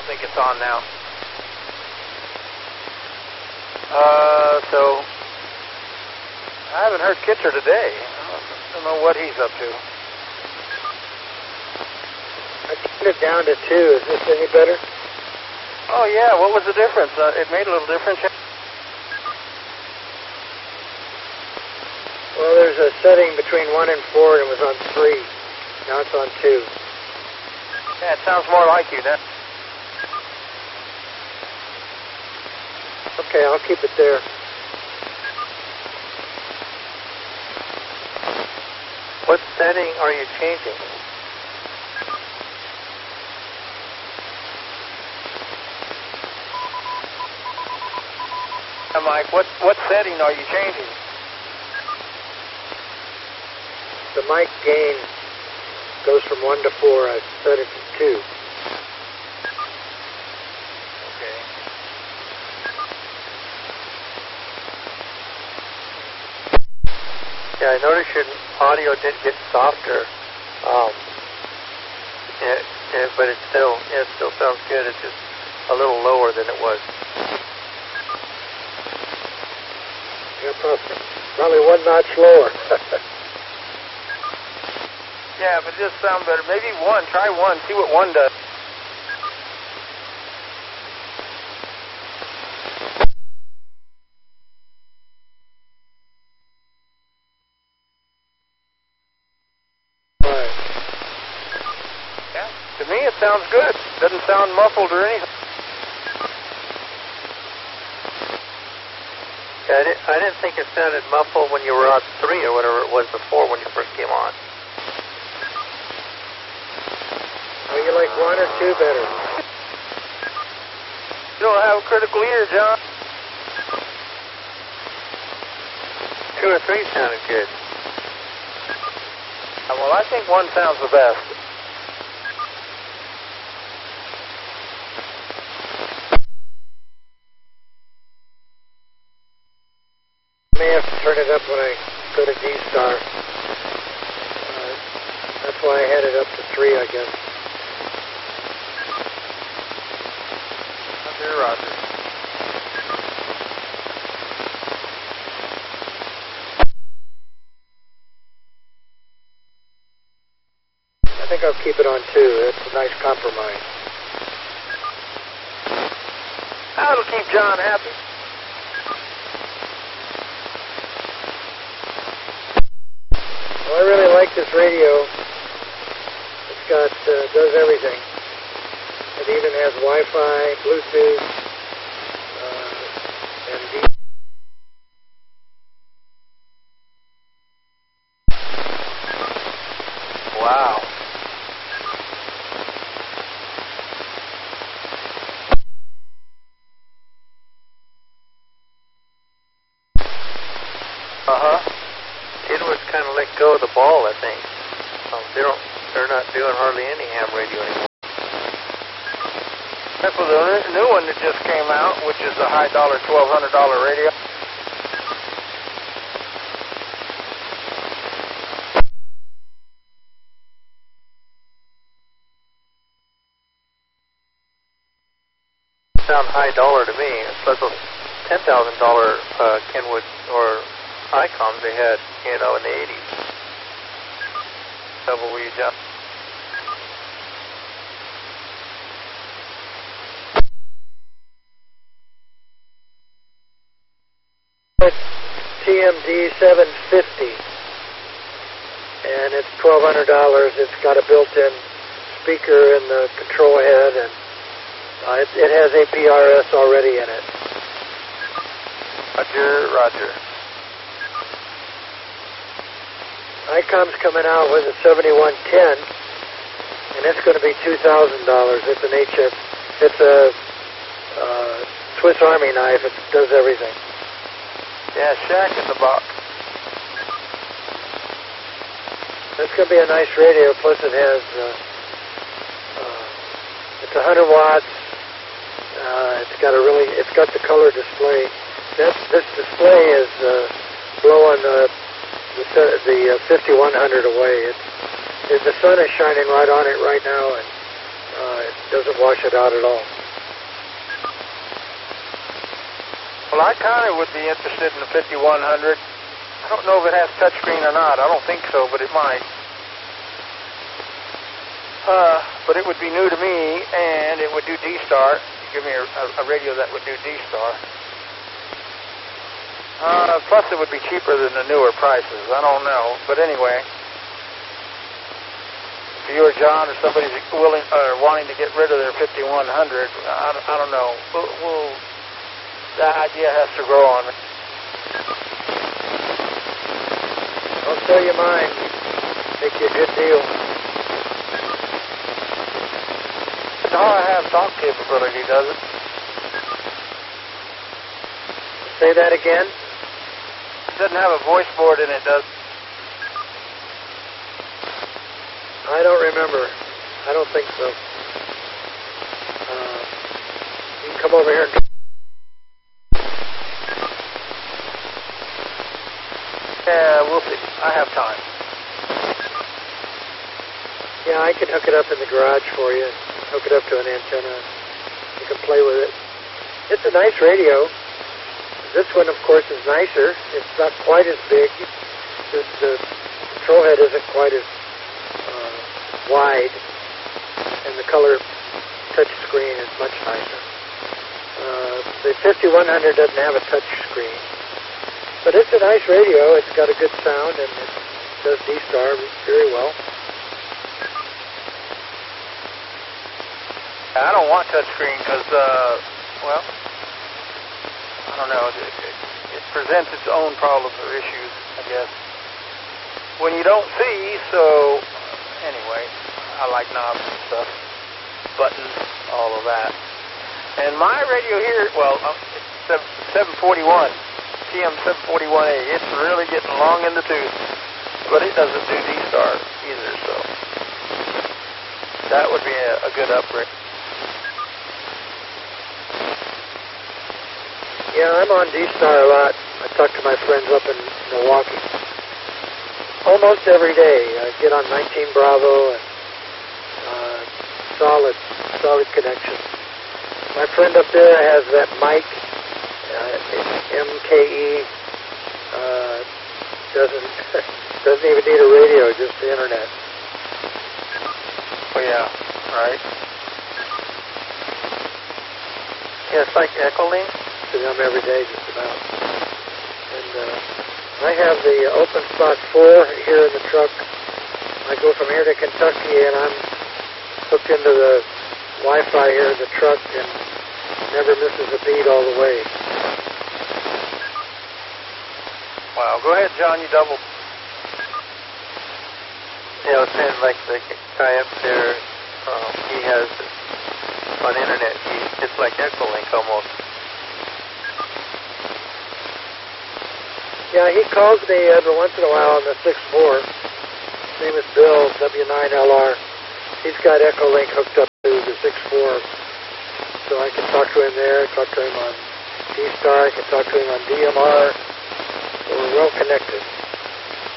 think it's on now. So I haven't heard Kitcher today. I don't know what he's up to. I turned it down to 2. Is this any better? Oh, yeah. What was the difference? It made a little difference. Well, there's a setting between 1 and 4, and it was on 3. Now it's on 2. Yeah, it sounds more like you now. Okay, I'll keep it there. What setting are you changing? Mike, what setting are you changing? The mic gain goes from 1 to 4. I set it to 2. Okay. Yeah, I noticed your audio did get softer, but it still sounds good. It's just a little lower than it was. Yeah, probably 1 notch lower. Yeah, but it does sound better. Maybe 1. Try 1. See what 1 does. Right. Yeah, to me it sounds good. Doesn't sound muffled or anything. Yeah, I didn't think it sounded muffled when you were on 3 or whatever it was before when you first came on. Oh, you like 1 or 2 better? You don't have a critical ear, John. 2 or 3 sounded good. Well, I think 1 sounds the best. I may have to turn it up when I go to D-Star. That's why I had it up to 3, I guess. Roger. I think I'll keep it on 2. That's a nice compromise. That'll keep John happy. Well, I really like this radio. It's got, does everything. It even has Wi-Fi, Bluetooth, and Wow. It was kind of let go of the ball, I think. They're not doing hardly any ham radio anymore. That's for the new one that just came out, which is the high dollar $1,200 radio. Sound high dollar to me. Plus those $10,000 Kenwood or Icoms they had, in the 80s. Double weed, yeah. TMD 750, and it's $1,200. It's got a built-in speaker in the control head, and it has APRS already in it. Roger. ICOM's coming out with a 7110, and it's going to be $2,000. It's an HS. It's a Swiss Army knife. It does everything. Yeah, Shack in the box. That's going to be a nice radio. Plus, it has it's 100 watts. It's got the color display. This display is blowing the 5100 away. The sun is shining right on it right now, and it doesn't wash it out at all. Well, I kind of would be interested in the 5100. I don't know if it has touchscreen or not. I don't think so, but it might. But it would be new to me, and it would do D-Star. Give me a radio that would do D-Star. Plus, it would be cheaper than the newer prices. I don't know. But anyway, if you or John or somebody's willing or wanting to get rid of their 5100, I don't know. That idea has to grow on me. I'll sell you mine. Make you a good deal. No, I have talk capability, does it? Say that again? It doesn't have a voice board in it, does it? I don't remember. I don't think so. You can come over here and... Yeah, we'll see. I have time. Yeah, I can hook it up in the garage for you. Hook it up to an antenna. You can play with it. It's a nice radio. This one, of course, is nicer. It's not quite as big. The control head isn't quite as wide, and the color touch screen is much nicer. The 5100 doesn't have a touch screen, but it's a nice radio. It's got a good sound, and it does D-Star very well. I don't want touchscreen because, well, I don't know. It presents its own problems or issues, I guess. When you don't see, so anyway, I like knobs and stuff, buttons, all of that. And my radio here, well, it's 741, TM 741A. It's really getting long in the tooth, but it doesn't do D-Star either, so that would be a good upgrade. Yeah, I'm on D-Star a lot. I talk to my friends up in Milwaukee. Almost every day. I get on 19 Bravo and solid connection. My friend up there has that mic, MKE, doesn't even need a radio, just the internet. Oh yeah, right. Yeah, it's like Echolink. To them every day, just about. And I have the Open Spot 4 here in the truck. I go from here to Kentucky, and I'm hooked into the Wi-Fi here in the truck, and never misses a beat all the way. Wow, go ahead, John, you double. Yeah, I was saying like the guy up there, he has on internet, it's like Echolink almost. Yeah, he calls me every once in a while on the 6-4. His name is Bill, W9LR. He's got Echolink hooked up to the 6-4. So I can talk to him there, talk to him on D-Star, I can talk to him on DMR. So we're well connected.